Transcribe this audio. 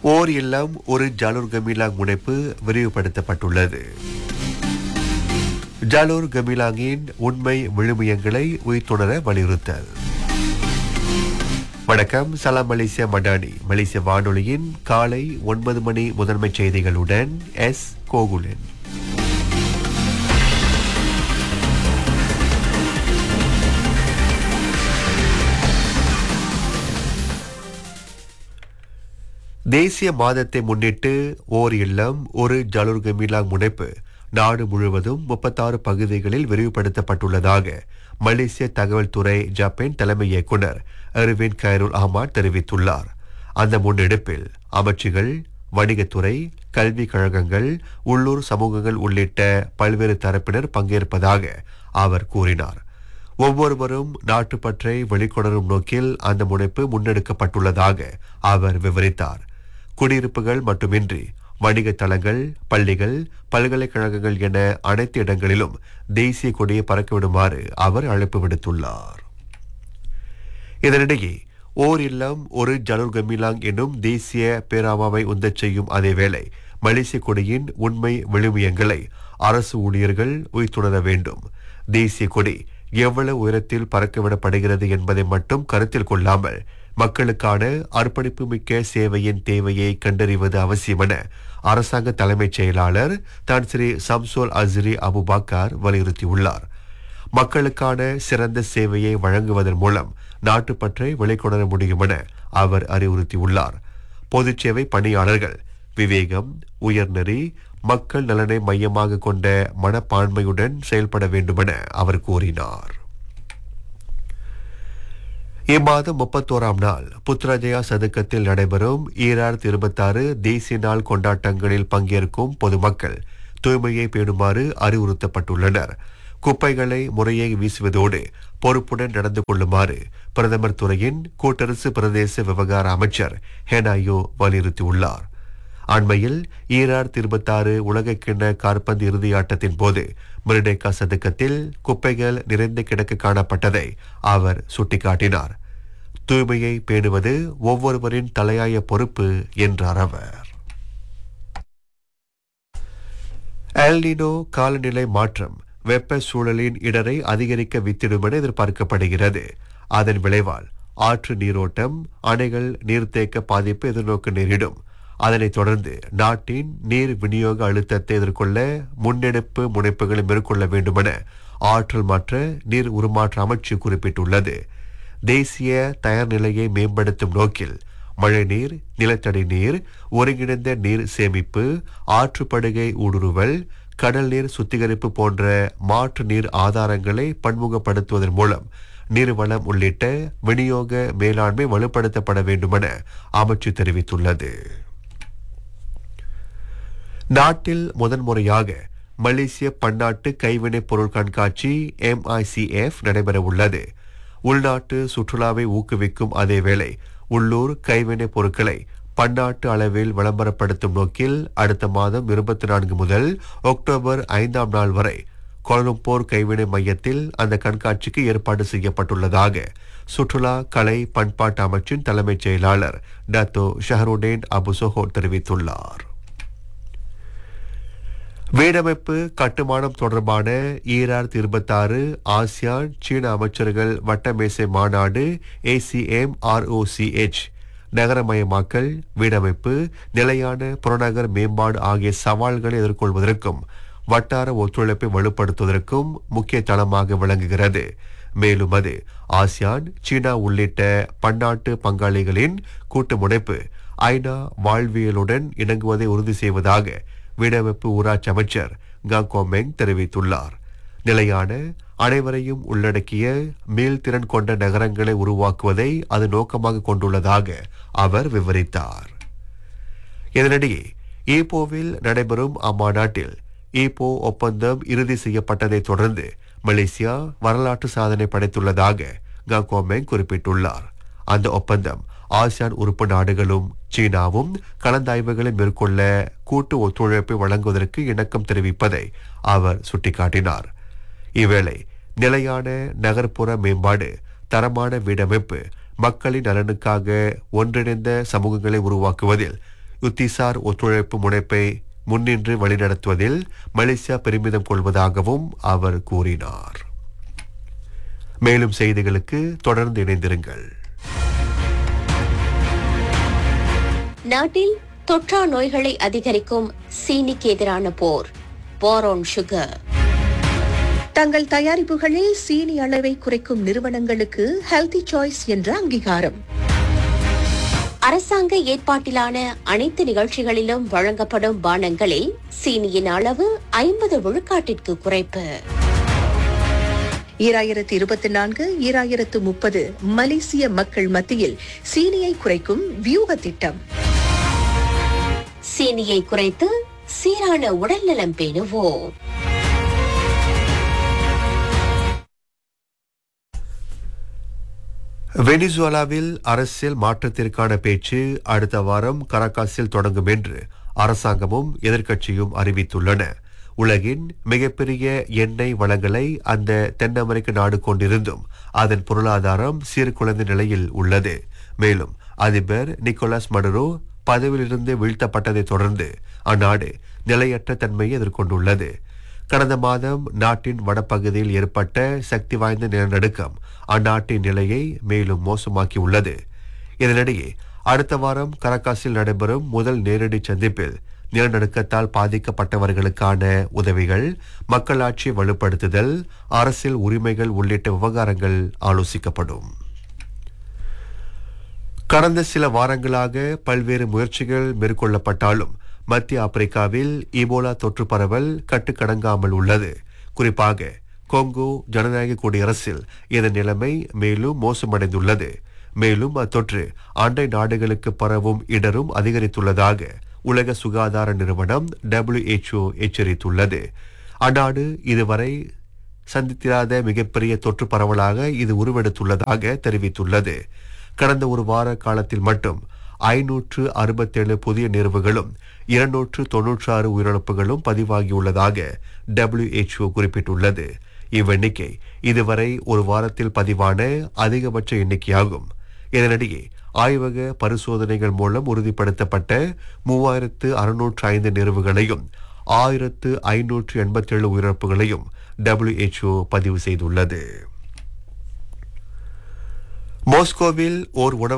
ஓர் இல்லம் ஒரு ஜாலூர் கமிலாங் முனைப்பு விரிவுபடுத்தப்பட்டுள்ளது. ஜாலூர் கமிலாங்கின் உண்மை விழுமியங்களை உயிர்த்துணர வலியுறுத்தல். வணக்கம், சலாம் மலேசியா மடானி. மலேசிய வானொலியின் காலை 9 மணி முதன்மை செய்திகளுடன் எஸ் கோகுலன். தேசிய மாதத்தை முன்னிட்டு ஓர் இல்லம் ஒரு ஜாலூர் கமிலாங் முனைப்பு நாடு முழுவதும் 36 பகுதிகளில் விரிவுபடுத்தப்பட்டுள்ளதாக மலேசிய தகவல் துறை ஜப்பான் தலைமை இயக்குனர் அர்வின் கைருல் அஹ்மத் தெரிவித்துள்ளார். அந்த முன்னெடுப்பில் அமைச்சுகள், வணிகத்துறை, கல்விக் கழகங்கள், உள்ளூர் சமூகங்கள் உள்ளிட்ட பல்வேறு தரப்பினர் பங்கேற்பதாக அவர் கூறினார். ஒவ்வொருவரும் நாட்டுப்பற்றை வெளிக்கொணரும் நோக்கில் அந்த முனைப்பு முன்னெடுக்கப்பட்டுள்ளதாக அவர் விவரித்தார். குடியிருப்புகள் மட்டுமின்றி வணிக தளங்கள், பள்ளிகள், பல்கலைக்கழகங்கள் என அனைத்து இடங்களிலும் தேசிய கொடியை பறக்கவிடுமாறு அவர் அழைப்பு விடுத்துள்ளார். இதனிடையே ஓர் இல்லம் ஒரு ஜாலூர் கமிலாங் என்னும் தேசிய பேராவாவை உந்தச் செய்யும் அதேவேளை மலேசிய கொடியின் உண்மை விழுமியங்களை அரசு ஊழியர்கள் உயிர்த்துணர வேண்டும். தேசிய கொடி எவ்வளவு உயரத்தில் பறக்கவிடப்படுகிறது என்பதை மட்டும் கருத்தில் கொள்ளாமல் மக்களுக்கான அர்ப்பணிப்பு மிக்க சேவையின் தேவையை கண்டறிவது அவசியம் என அரசாங்க தலைமைச் செயலாளர் தான் ஸ்ரீ சம்சோல் அஸ்ரி அபுபக்கர் வலியுறுத்தியுள்ளார். மக்களுக்கான சிறந்த சேவையை வழங்குவதன் மூலம் நாட்டுப்பற்றை வெளிக்கொணர முடியும் என அவர் அறிவுறுத்தியுள்ளார். பொதுச் சேவை பணியாளர்கள் விவேகம், உயர்நெறி, மக்கள் நலனை மையமாக கொண்ட மனப்பான்மையுடன் செயல்பட வேண்டும் என அவர் கூறினார். இம்மாதம் 31ஆம் நாள் புத்ராஜயா சதுக்கத்தில் நடைபெறும் 2026 தேசிய நாள் கொண்டாட்டங்களில் பங்கேற்கும் பொதுமக்கள் தூய்மையை பேணுமாறு அறிவுறுத்தப்பட்டுள்ளனர். குப்பைகளை முறையை வீசுவதோடு பொறுப்புடன் நடந்து கொள்ளுமாறு பிரதமர் துறையின் கூட்டரசு பிரதேச விவகார அமைச்சர் ஹெனாயோ வலியுறுத்தியுள்ளார். அண்மையில் 2026 உலகக்கிண்ண காற்பந்து இறுதி ஆட்டத்தின் போது மிர்டேக்கா சதுக்கத்தில் குப்பைகள் நிறைந்து கிடக்க காணப்பட்டதை அவர் சுட்டிக்காட்டினார். தூய்மையை பேணுவது ஒவ்வொருவரின் தலையாய பொறுப்பு என்றார் அவர். எல்னினோ காலநிலை மாற்றம் வெப்ப சூழலின் இடரை அதிகரிக்க வித்திடும் என எதிர்பார்க்கப்படுகிறது. அதன் விளைவால் ஆற்று நீரோட்டம், அணைகள் நீர்த்தேக்க பாதிப்பு எதிர்நோக்க நேரிடும். அதனைத் தொடர்ந்து நாட்டின் நீர் விநியோக அழுத்தத்தை எதிர்கொள்ள முன்னெடுப்பு முனைப்புகளை மேற்கொள்ள வேண்டும் என ஆற்றல் மாற்ற நீர் உருமாற்ற அமைச்சு குறிப்பிட்டுள்ளது. தேசிய தயார் நிலையை மேம்படுத்தும் நோக்கில் மழைநீர், நிலத்தடி நீர், ஒருங்கிணைந்த நீர் சேமிப்பு, ஆற்றுப்படுகை ஊடுருவல், கடல் நீர் சுத்திகரிப்பு போன்ற மாற்று நீர் ஆதாரங்களை பன்முகப்படுத்துவதன் மூலம் நீர்வளம் உள்ளிட்ட விநியோக மேலாண்மை வலுப்படுத்தப்பட வேண்டும் என அமைச்சு தெரிவித்துள்ளது. நாட்டில் முதன்முறையாக மலேசிய பன்னாட்டு கைவினைப் பொருள் கண்காட்சி MICF நடைபெறவுள்ளது. உள்நாட்டு சுற்றுலாவை ஊக்குவிக்கும் அதேவேளை உள்ளூர் கைவினைப் பொருட்களை பன்னாட்டு அளவில் விளம்பரப்படுத்தும் நோக்கில் அடுத்த மாதம் 24 முதல் அக்டோபர் 5ஆம் நாள் வரை கோலம்பூர் கைவினை மையத்தில் அந்த கண்காட்சிக்கு ஏற்பாடு செய்யப்பட்டுள்ளதாக சுற்றுலா, கலை, பண்பாட்டு அமைச்சின் தலைமைச் செயலாளர் டத்தோ ஷஹருடேன் அபுசோஹோ தெரிவித்துள்ளார். வீடமைப்பு கட்டுமானம் தொடர்பான 2026 ஆசியான் சீன அமைச்சர்கள் வட்டமேசை மாநாடு ACM ROCH நகரமயமாக்கல், வீடமைப்பு, நிலையான புறநகர் மேம்பாடு ஆகிய சவால்களை எதிர்கொள்வதற்கும் வட்டார ஒத்துழைப்பை வலுப்படுத்துவதற்கும் முக்கிய தளமாக விளங்குகிறது. மேலும் அது ஆசியான், சீனா உள்ளிட்ட பன்னாட்டு பங்காளிகளின் கூட்டு முனைப்பு ஐநா வாழ்வியலுடன் இணங்குவதை உறுதி செய்வதாக வீடமைப்பு ஊராட்சி அமைச்சர் காங்கோமெங் தெரிவித்துள்ளார். நிலையான, அனைவரையும் உள்ளடக்கிய மீள்திறன் கொண்ட நகரங்களை உருவாக்குவதை அது நோக்கமாக கொண்டுள்ளதாக அவர் விவரித்தார். இதனிடையே ஈப்போவில் நடைபெறும் அம்மாநாட்டில் ஈப்போ ஒப்பந்தம் இறுதி செய்யப்பட்டதைத் தொடர்ந்து மலேசியா வரலாற்று சாதனை படைத்துள்ளதாக காங்கோமெங் குறிப்பிட்டுள்ளார். அந்த ஒப்பந்தம் ஆசியான் உறுப்பு நாடுகளும் சீனாவும் கலந்தாய்வுகளை மேற்கொள்ள கூட்டு ஒத்துழைப்பை வழங்குவதற்கு இணக்கம் தெரிவிப்பதை அவர் சுட்டிக்காட்டினார். இவ்வேளை நிலையான நகர்ப்புற மேம்பாடு, தரமான வீடமைப்பு, மக்களின் நலனுக்காக ஒன்றிணைந்த சமூகங்களை உருவாக்குவதில் யுத்திசார் ஒத்துழைப்பு முனைப்பை முன்னின்று வழிநடத்துவதில் மலேசியா பெருமிதம் கொள்வதாகவும் அவர் கூறினார். மேலும் செய்திகளுக்கு தொடர்ந்து இணைந்திருங்கள். நாட்டில் தொற்றா நோய்களை அதிகரிக்கும் சீனிக்கு எதிரான போர் ஆன் சுகர். தங்கள் தயாரிப்புகளில் சீனி அளவை குறைக்கும் நிறுவனங்களுக்கு ஹெல்தி சாய்ஸ் என்ற அங்கீகாரம். அரசாங்க ஏற்பாட்டிலான அனைத்து நிகழ்ச்சிகளிலும் வழங்கப்படும் பானங்களில் சீனியின் அளவு 50 விழுக்காட்டிற்கு குறைப்பு. 2024-2030 மலேசிய மக்கள் மத்தியில் சீனியை குறைக்கும் வியூக திட்டம். சீனியை குறைத்து சீரான உடல்நலம் பேணுவோம். வெனிசுவேலாவில் அரசியல் மாற்றத்திற்கான பேச்சு அடுத்த வாரம் கராகாஸில் தொடங்கும் என்று அரசாங்கமும் எதிர்க்கட்சியும் அறிவித்துள்ளன. உலகின் மிகப்பெரிய எண்ணெய் வளங்களை அந்த தென் அமெரிக்க நாடு கொண்டிருந்தும் அதன் பொருளாதாரம் சீர்குலைந்த நிலையில் உள்ளது. மேலும் அதிபர் நிக்கோலஸ் மடுரோ பதவியிலிருந்து வீழ்த்தப்பட்டதை தொடர்ந்து அந்நாடு நிலையற்ற தன்மையை எதிர்கொண்டுள்ளது. கடந்த மாதம் நாட்டின் வடபகுதியில் ஏற்பட்ட சக்தி வாய்ந்த நிலநடுக்கம் அந்நாட்டின் நிலையை மேலும் மோசமாக்கியுள்ளது. இதனிடையே அடுத்த வாரம் கராகாஸில் நடைபெறும் முதல் நேரடி சந்திப்பில் நிலநடுக்கத்தால் பாதிக்கப்பட்டவர்களுக்கான உதவிகள், மக்களாட்சி வலுப்படுத்துதல், அரசியல் உரிமைகள் உள்ளிட்ட விவகாரங்கள் ஆலோசிக்கப்படும். கடந்த சில வாரங்களாக பல்வேறு முயற்சிகள் மேற்கொள்ளப்பட்டாலும் மத்திய ஆப்பிரிக்காவில் ஈபோலா தொற்று பரவல் கட்டுக்கடங்காமல் உள்ளது. குறிப்பாக கொங்கோ ஜனநாயக குடியரசில் இதன் நிலைமை மேலும் மோசமடைந்துள்ளது. மேலும் அத்தொற்று அண்டை நாடுகளுக்கு பரவும் இடரும் அதிகரித்துள்ளதாக உலக சுகாதார நிறுவனம் WHO எச்சரித்துள்ளது. அந்நாடு இதுவரை சந்தித்திராத மிகப்பெரிய தொற்று பரவலாக இது உருவெடுத்துள்ளதாக தெரிவித்துள்ளது. கடந்த ஒரு வார காலத்தில் மட்டும் 567 புதிய நேர்வுகளும் 296 உயிரிழப்புகளும் பதிவாகியுள்ளதாக WHO குறிப்பிட்டுள்ளது. இவ்வெண்ணிக்கை இதுவரை ஒரு வாரத்தில் பதிவான அதிகபட்ச எண்ணிக்கையாகும். இதனிடையே ஆய்வக பரிசோதனைகள் மூலம் உறுதிப்படுத்தப்பட்ட 3605 நேர்வுகளையும் 1587 உயிரிழப்புகளையும் WHO பதிவு செய்துள்ளது. மாஸ்கோவில் ஓர்